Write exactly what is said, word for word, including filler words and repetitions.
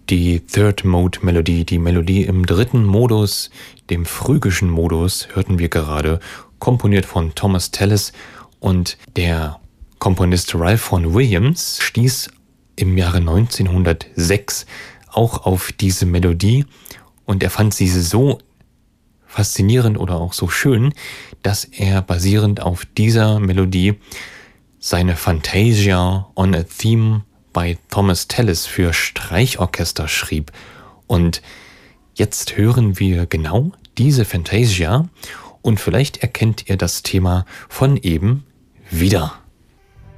Die Third Mode Melodie, die Melodie im dritten Modus, dem phrygischen Modus, hörten wir gerade, komponiert von Thomas Tallis, und der Komponist Ralph Vaughan Williams stieß im Jahre neunzehnhundertsechs auch auf diese Melodie, und er fand sie so faszinierend oder auch so schön, dass er basierend auf dieser Melodie seine Fantasia on a Theme by Thomas Tallis für Streichorchester schrieb. Und jetzt hören wir genau diese Fantasia, und vielleicht erkennt ihr das Thema von eben wieder.